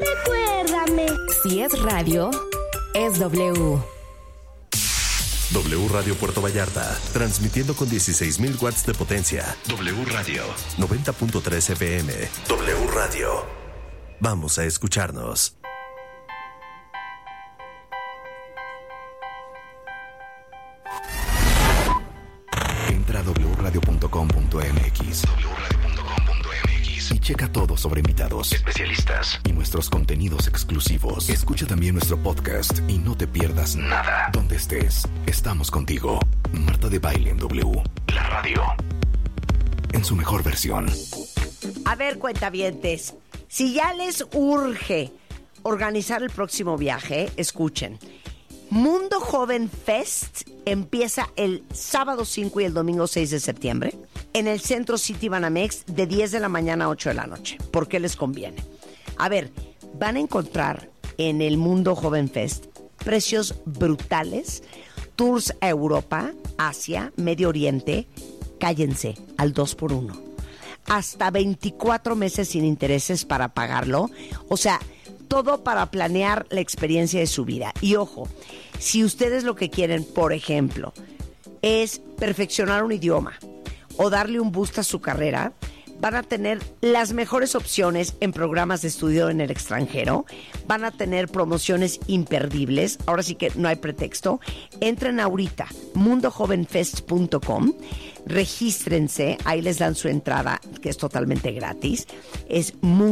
Recuérdame. Si es radio, es W. W Radio Puerto Vallarta, transmitiendo con 16,000 watts de potencia. W Radio, 90.3 FM. W Radio. Vamos a escucharnos. Entra a wradio.com.mx y checa todo sobre invitados, especialistas y nuestros contenidos exclusivos. Escucha también nuestro podcast y no te pierdas nada. Donde estés, estamos contigo. Marta de Baile en W. La radio en su mejor versión. A ver, cuentavientes, si ya les urge organizar el próximo viaje, escuchen. Mundo Joven Fest empieza el sábado 5 y el domingo 6 de septiembre en el Centro City Banamex de 10 de la mañana a 8 de la noche. ¿Por qué les conviene? A ver, van a encontrar en el Mundo Joven Fest precios brutales, tours a Europa, Asia, Medio Oriente. Cállense, al 2x1. Hasta 24 meses sin intereses para pagarlo. O sea, todo para planear la experiencia de su vida. Y ojo, si ustedes lo que quieren, por ejemplo, es perfeccionar un idioma o darle un boost a su carrera, van a tener las mejores opciones en programas de estudio en el extranjero, van a tener promociones imperdibles, ahora sí que no hay pretexto. Entren ahorita, mundojovenfest.com, regístrense, ahí les dan su entrada, que es totalmente gratis, es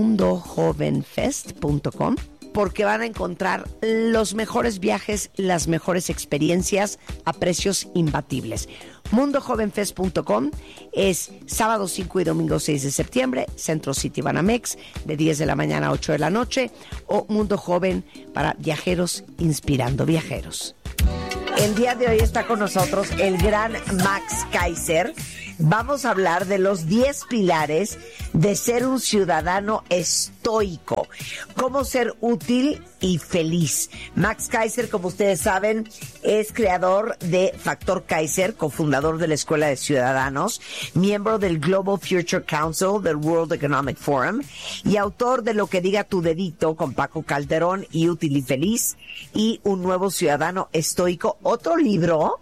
mundojovenfest.com, porque van a encontrar los mejores viajes, las mejores experiencias a precios imbatibles. mundojovenfest.com es sábado 5 y domingo 6 de septiembre, Centro City Banamex, de 10 de la mañana a 8 de la noche, o Mundo Joven para viajeros inspirando viajeros. El día de hoy está con nosotros el gran Max Kaiser. Vamos a hablar de los 10 pilares de ser un ciudadano estoico. Cómo ser útil y feliz. Max Kaiser, como ustedes saben, es creador de Factor Kaiser, cofundador de la Escuela de Ciudadanos, miembro del Global Future Council del World Economic Forum y autor de Lo que diga tu dedito con Paco Calderón y Útil y Feliz y Un nuevo ciudadano estoico. Otro libro.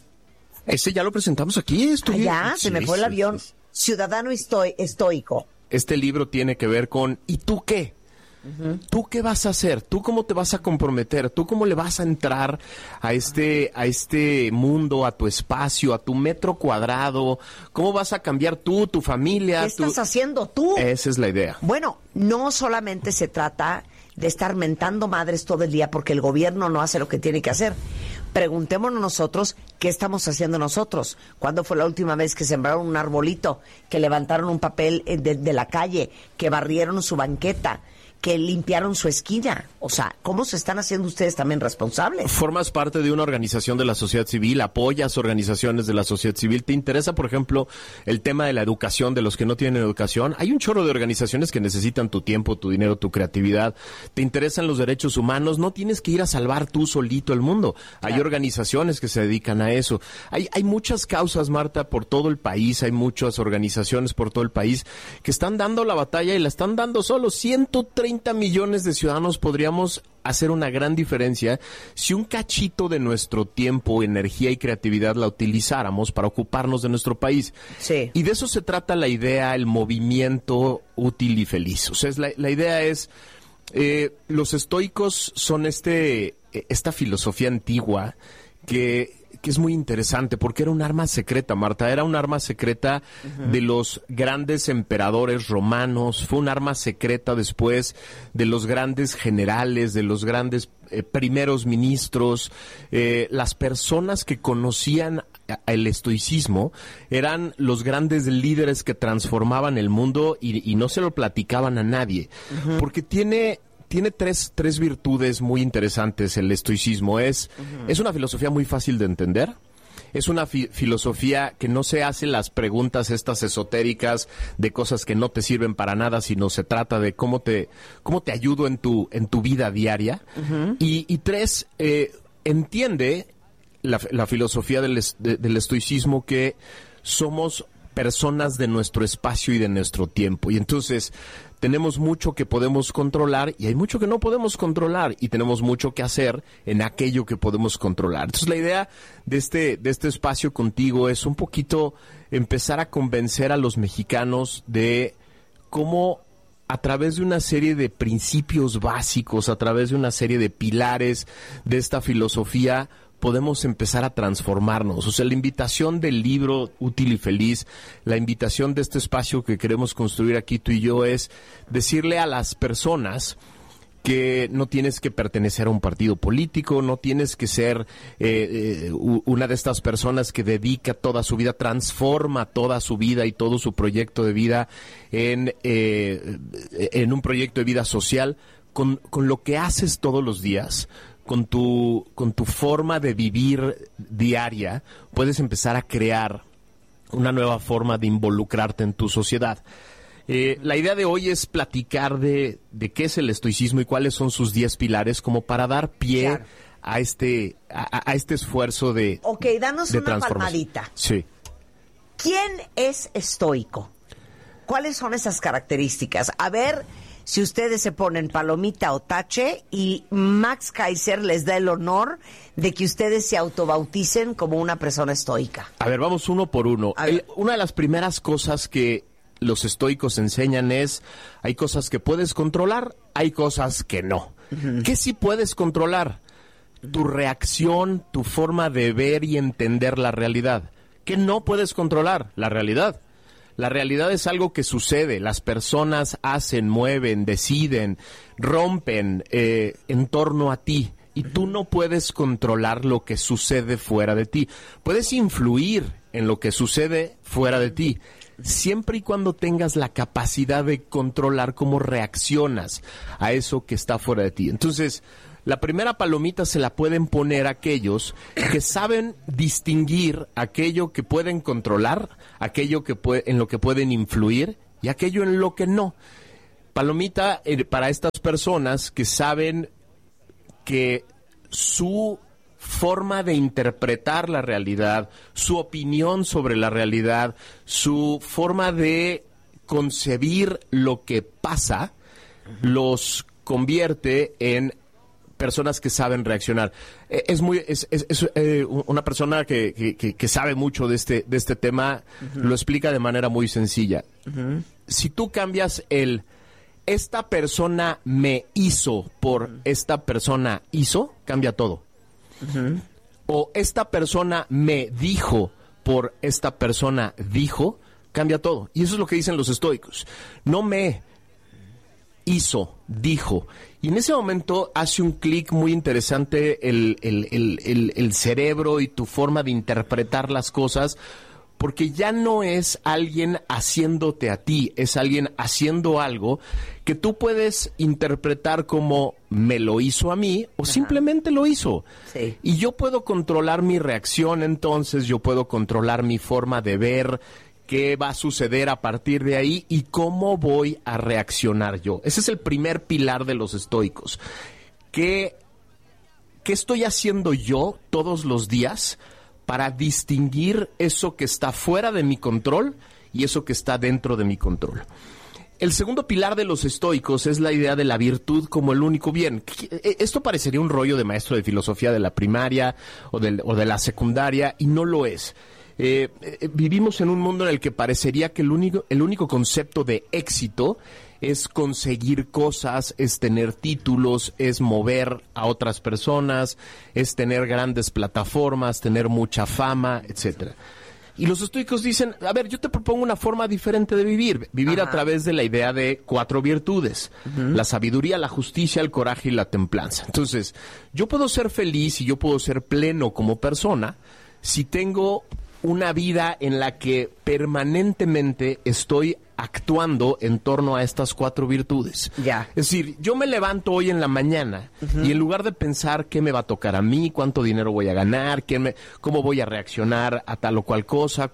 Ese ya lo presentamos aquí. Ya, se me fue el avión. Ciudadano estoico. Este libro tiene que ver con ¿y tú qué? Uh-huh. ¿Tú qué vas a hacer? ¿Tú cómo te vas a comprometer? ¿Tú cómo le vas a entrar a este mundo, a tu espacio, a tu metro cuadrado? ¿Cómo vas a cambiar tú, tu familia? ¿Qué estás haciendo tú? Esa es la idea. Bueno, no solamente se trata de estar mentando madres todo el día porque el gobierno no hace lo que tiene que hacer. Preguntémonos nosotros qué estamos haciendo nosotros. ¿Cuándo fue la última vez que sembraron un arbolito, que levantaron un papel de la calle, que barrieron su banqueta, que limpiaron su esquina? O sea, ¿cómo se están haciendo ustedes también responsables? Formas parte de una organización de la sociedad civil, apoyas organizaciones de la sociedad civil. ¿Te interesa, por ejemplo, el tema de la educación, de los que no tienen educación? Hay un chorro de organizaciones que necesitan tu tiempo, tu dinero, tu creatividad. ¿Te interesan los derechos humanos? No tienes que ir a salvar tú solito el mundo. Hay organizaciones que se dedican a eso. Hay muchas causas, Marta, por todo el país. Hay muchas organizaciones por todo el país que están dando la batalla y la están dando solos. 130 millones de ciudadanos podríamos hacer una gran diferencia si un cachito de nuestro tiempo, energía y creatividad la utilizáramos para ocuparnos de nuestro país. Sí. Y de eso se trata la idea, el movimiento útil y feliz. O sea, la idea es, los estoicos son esta filosofía antigua que es muy interesante porque era un arma secreta, Marta, era un arma secreta de los grandes emperadores romanos, fue un arma secreta después de los grandes generales, de los grandes primeros ministros. Las personas que conocían el estoicismo eran los grandes líderes que transformaban el mundo y no se lo platicaban a nadie, porque tiene tres virtudes muy interesantes el estoicismo. Es una filosofía muy fácil de entender. Es una filosofía que no se hace las preguntas estas esotéricas de cosas que no te sirven para nada, sino se trata de cómo te ayudo en tu vida diaria. Y tres, entiende la filosofía del estoicismo que somos personas de nuestro espacio y de nuestro tiempo. Y entonces tenemos mucho que podemos controlar y hay mucho que no podemos controlar y tenemos mucho que hacer en aquello que podemos controlar. Entonces la idea de este espacio contigo es un poquito empezar a convencer a los mexicanos de cómo a través de una serie de principios básicos, a través de una serie de pilares de esta filosofía, podemos empezar a transformarnos. O sea, la invitación del libro Útil y Feliz, la invitación de este espacio que queremos construir aquí tú y yo es decirle a las personas que no tienes que pertenecer a un partido político, no tienes que ser una de estas personas que dedica toda su vida, transforma toda su vida y todo su proyecto de vida en un proyecto de vida social, con lo que haces todos los días, con tu forma de vivir diaria, puedes empezar a crear una nueva forma de involucrarte en tu sociedad. La idea de hoy es platicar de qué es el estoicismo y cuáles son sus 10 pilares, como para dar pie, claro, a este esfuerzo de danos de una palmadita. Sí. ¿Quién es estoico? ¿Cuáles son esas características? A ver si ustedes se ponen palomita o tache y Max Kaiser les da el honor de que ustedes se autobauticen como una persona estoica. A ver, vamos uno por uno. Una de las primeras cosas que los estoicos enseñan es, hay cosas que puedes controlar, hay cosas que no. Uh-huh. ¿Qué sí puedes controlar? Tu reacción, tu forma de ver y entender la realidad. ¿Qué no puedes controlar? La realidad. La realidad es algo que sucede. Las personas hacen, mueven, deciden, rompen en torno a ti. Y tú no puedes controlar lo que sucede fuera de ti. Puedes influir en lo que sucede fuera de ti, siempre y cuando tengas la capacidad de controlar cómo reaccionas a eso que está fuera de ti. Entonces, la primera palomita se la pueden poner aquellos que saben distinguir aquello que pueden controlar, aquello que en lo que pueden influir y aquello en lo que no. Palomita para estas personas que saben que su forma de interpretar la realidad, su opinión sobre la realidad, su forma de concebir lo que pasa, los convierte en personas que saben reaccionar. Es una persona que sabe mucho de este tema, uh-huh, lo explica de manera muy sencilla. Uh-huh. Si tú cambias esta persona me hizo por esta persona hizo, cambia todo. Uh-huh. O esta persona me dijo por esta persona dijo, cambia todo. Y eso es lo que dicen los estoicos. No me hizo, dijo. Y en ese momento hace un clic muy interesante el cerebro y tu forma de interpretar las cosas, porque ya no es alguien haciéndote a ti, es alguien haciendo algo que tú puedes interpretar como me lo hizo a mí o simplemente lo hizo. Sí. Y yo puedo controlar mi reacción, entonces yo puedo controlar mi forma de ver qué va a suceder a partir de ahí y cómo voy a reaccionar yo. Ese es el primer pilar de los estoicos. ¿Qué estoy haciendo yo todos los días para distinguir eso que está fuera de mi control y eso que está dentro de mi control? El segundo pilar de los estoicos es la idea de la virtud como el único bien. Esto parecería un rollo de maestro de filosofía de la primaria o de la secundaria, y no lo es. Vivimos en un mundo en el que parecería que el único concepto de éxito es conseguir cosas, es tener títulos, es mover a otras personas, es tener grandes plataformas, tener mucha fama, etcétera. Y los estoicos dicen, a ver, yo te propongo una forma diferente de vivir a través de la idea de 4 virtudes, la sabiduría, la justicia, el coraje y la templanza. Entonces, yo puedo ser feliz y yo puedo ser pleno como persona si tengo una vida en la que permanentemente estoy actuando en torno a estas 4 virtudes. Ya. Es decir, yo me levanto hoy en la mañana y en lugar de pensar qué me va a tocar a mí, cuánto dinero voy a ganar, cómo voy a reaccionar a tal o cual cosa,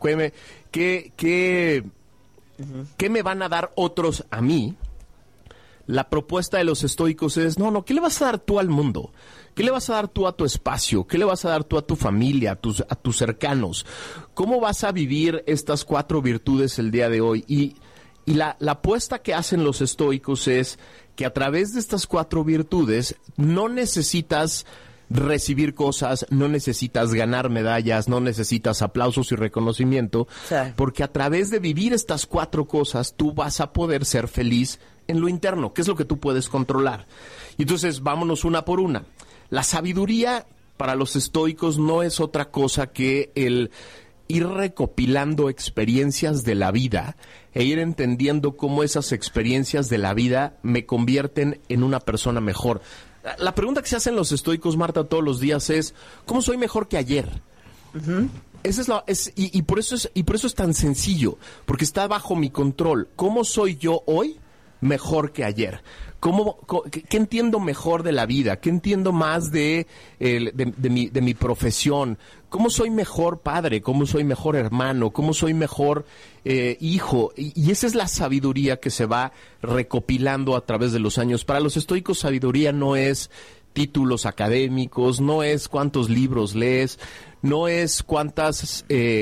qué me van a dar otros a mí, la propuesta de los estoicos es, no, ¿qué le vas a dar tú al mundo? ¿Qué le vas a dar tú a tu espacio? ¿Qué le vas a dar tú a tu familia, a tus cercanos? ¿Cómo vas a vivir estas 4 virtudes el día de hoy? Y Y la apuesta que hacen los estoicos es que a través de estas 4 virtudes no necesitas recibir cosas, no necesitas ganar medallas, no necesitas aplausos y reconocimiento, sí, porque a través de vivir estas 4 cosas tú vas a poder ser feliz en lo interno, que es lo que tú puedes controlar. Y entonces vámonos una por una. La sabiduría para los estoicos no es otra cosa que el ir recopilando experiencias de la vida e ir entendiendo cómo esas experiencias de la vida me convierten en una persona mejor. La pregunta que se hacen los estoicos, Marta, todos los días es, ¿cómo soy mejor que ayer? Uh-huh. Esa es y por eso es tan sencillo, porque está bajo mi control. ¿Cómo soy yo hoy mejor que ayer? ¿Qué entiendo mejor de la vida? ¿Qué entiendo más de mi profesión? ¿Cómo soy mejor padre? ¿Cómo soy mejor hermano? ¿Cómo soy mejor hijo? Y esa es la sabiduría que se va recopilando a través de los años. Para los estoicos, sabiduría no es títulos académicos, no es cuántos libros lees, no es cuántos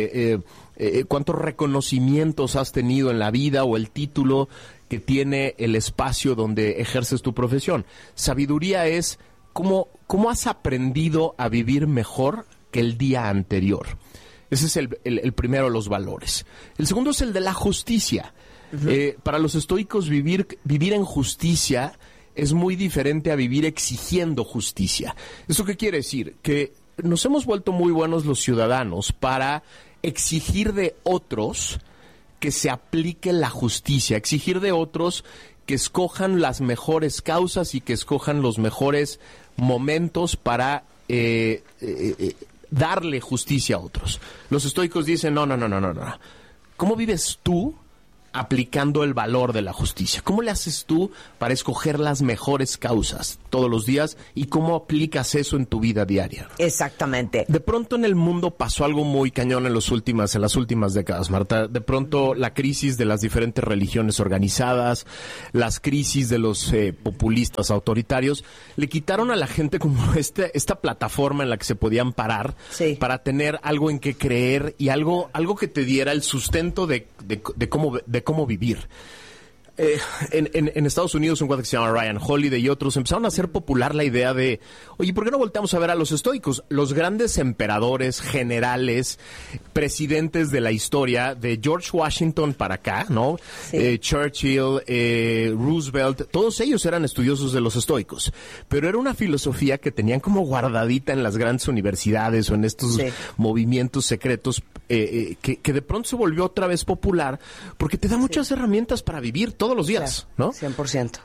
reconocimientos has tenido en la vida o el título que tiene el espacio donde ejerces tu profesión. Sabiduría es cómo has aprendido a vivir mejor que el día anterior. Ese es el primero de los valores. El segundo es el de la justicia. Uh-huh. Para los estoicos, vivir en justicia es muy diferente a vivir exigiendo justicia. ¿Eso qué quiere decir? Que nos hemos vuelto muy buenos los ciudadanos para exigir de otros que se aplique la justicia, exigir de otros que escojan las mejores causas y que escojan los mejores momentos para darle justicia a otros. Los estoicos dicen, no. ¿Cómo vives tú aplicando el valor de la justicia? ¿Cómo le haces tú para escoger las mejores causas todos los días y cómo aplicas eso en tu vida diaria? Exactamente. De pronto en el mundo pasó algo muy cañón en las últimas décadas, Marta. De pronto la crisis de las diferentes religiones organizadas, las crisis de los populistas autoritarios, le quitaron a la gente como esta plataforma en la que se podían parar, sí, para tener algo en que creer y algo que te diera el sustento de cómo vivir. En Estados Unidos, un cuate que se llama Ryan Holiday y otros empezaron a hacer popular la idea de, oye, ¿por qué no volteamos a ver a los estoicos? Los grandes emperadores, generales, presidentes de la historia, de George Washington para acá, ¿no? Sí. Churchill, Roosevelt, todos ellos eran estudiosos de los estoicos, pero era una filosofía que tenían como guardadita en las grandes universidades o en estos, sí, movimientos secretos, que de pronto se volvió otra vez popular porque te da muchas, sí, herramientas para vivir todos los días, ¿no? 100%.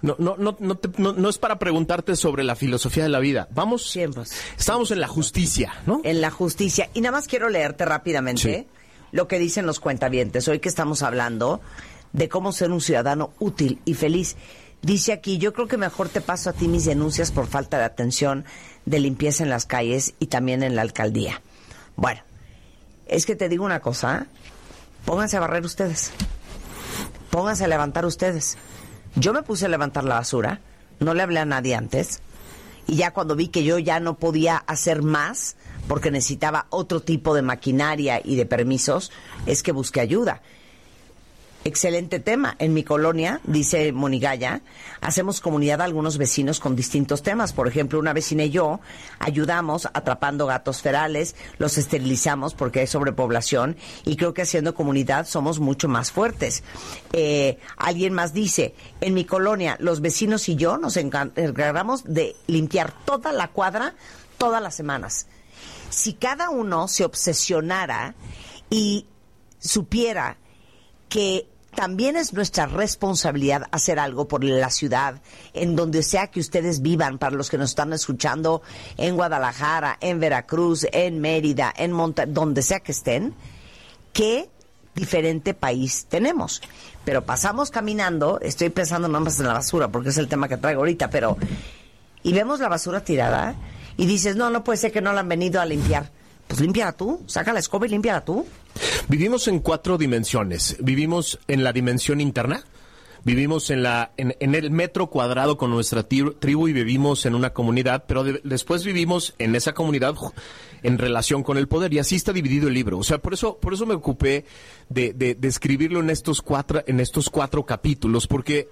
No es para preguntarte sobre la filosofía de la vida. Vamos, 100%. Estamos en la justicia, ¿no? En la justicia. Y nada más quiero leerte rápidamente, sí, lo que dicen los cuentavientes. Hoy que estamos hablando de cómo ser un ciudadano útil y feliz. Dice aquí, yo creo que mejor te paso a ti mis denuncias por falta de atención de limpieza en las calles y también en la alcaldía. Bueno, es que te digo una cosa, pónganse a barrer ustedes. Pónganse a levantar ustedes. Yo me puse a levantar la basura, no le hablé a nadie antes, y ya cuando vi que yo ya no podía hacer más, porque necesitaba otro tipo de maquinaria y de permisos, es que busqué ayuda. Excelente tema. En mi colonia, dice Monigaya, hacemos comunidad a algunos vecinos con distintos temas. Por ejemplo, una vecina y yo ayudamos atrapando gatos ferales, los esterilizamos porque hay sobrepoblación y creo que haciendo comunidad somos mucho más fuertes. Alguien más dice, en mi colonia los vecinos y yo nos encargamos de limpiar toda la cuadra todas las semanas. Si cada uno se obsesionara y supiera que también es nuestra responsabilidad hacer algo por la ciudad, en donde sea que ustedes vivan, para los que nos están escuchando en Guadalajara, en Veracruz, en Mérida, en Monterrey, donde sea que estén, qué diferente país tenemos. Pero pasamos caminando, estoy pensando nada más en la basura, porque es el tema que traigo ahorita, pero, y vemos la basura tirada, y dices, no puede ser que no la han venido a limpiar. Pues límpiala tú, saca la escoba y límpiala tú. Vivimos en 4 dimensiones. Vivimos en la dimensión interna, vivimos en el metro cuadrado con nuestra tribu y vivimos en una comunidad, pero después vivimos en esa comunidad en relación con el poder, y así está dividido el libro. O sea, por eso me ocupé de escribirlo en estos cuatro capítulos, porque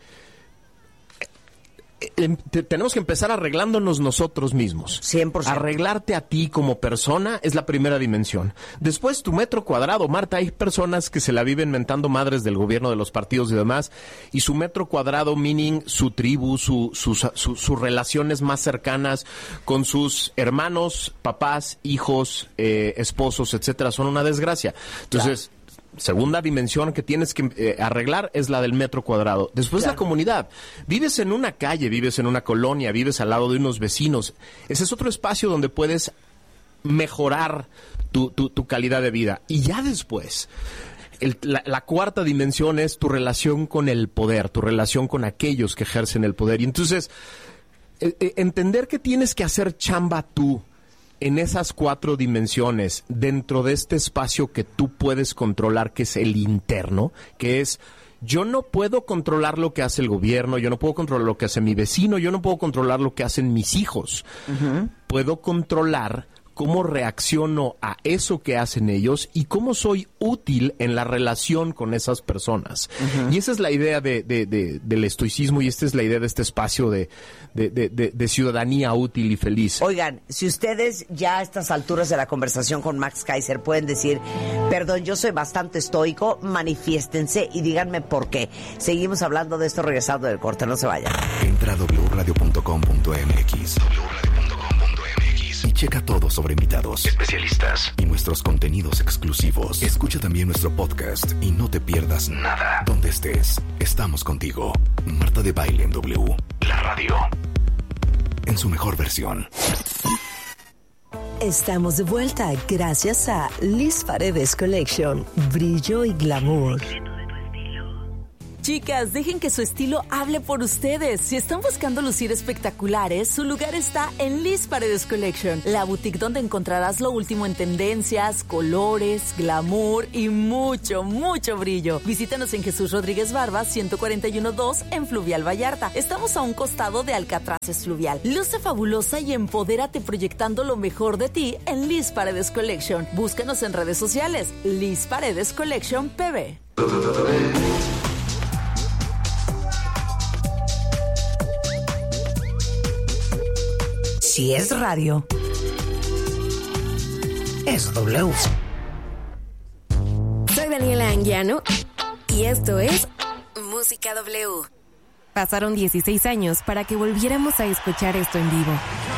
tenemos que empezar arreglándonos nosotros mismos. 100%. Arreglarte a ti como persona es la primera dimensión. Después, tu metro cuadrado. Marta, hay personas que se la viven mentando madres del gobierno, de los partidos y demás, y su metro cuadrado, meaning su tribu, sus relaciones más cercanas con sus hermanos, papás, hijos, esposos, etcétera, son una desgracia. Entonces, segunda dimensión que tienes que arreglar es la del metro cuadrado. Después, la comunidad. Vives en una calle, vives en una colonia, vives al lado de unos vecinos. Ese es otro espacio donde puedes mejorar tu calidad de vida. Y ya después, la cuarta dimensión es tu relación con el poder, tu relación con aquellos que ejercen el poder. Y entonces, entender que tienes que hacer chamba tú en esas 4 dimensiones, dentro de este espacio que tú puedes controlar, que es el interno, que es, yo no puedo controlar lo que hace el gobierno, yo no puedo controlar lo que hace mi vecino, yo no puedo controlar lo que hacen mis hijos. Puedo controlar cómo reacciono a eso que hacen ellos y cómo soy útil en la relación con esas personas. Y esa es la idea del estoicismo, y esta es la idea de este espacio de ciudadanía útil y feliz. Oigan, si ustedes ya a estas alturas de la conversación con Max Kaiser pueden decir, perdón, yo soy bastante estoico, manifiéstense y díganme por qué. Seguimos hablando de esto regresando del corte, no se vayan. Entra a wradio.com.mx y checa todo sobre invitados, especialistas y nuestros contenidos exclusivos. Escucha también nuestro podcast y no te pierdas nada. Donde estés, estamos contigo. Marta de Baile en W. La radio. En su mejor versión. Estamos de vuelta gracias a Liz Paredes Collection. Brillo y glamour. Chicas, dejen que su estilo hable por ustedes. Si están buscando lucir espectaculares, su lugar está en Liz Paredes Collection, la boutique donde encontrarás lo último en tendencias, colores, glamour y mucho, mucho brillo. Visítanos en Jesús Rodríguez Barba, 141-2 en Fluvial Vallarta. Estamos a un costado de Alcatraces Fluvial. Luce fabulosa y empodérate proyectando lo mejor de ti en Liz Paredes Collection. Búscanos en redes sociales, Liz Paredes Collection PB. Si es radio, es W. Soy Daniela Anguiano y esto es Música W. Pasaron 16 años para que volviéramos a escuchar esto en vivo.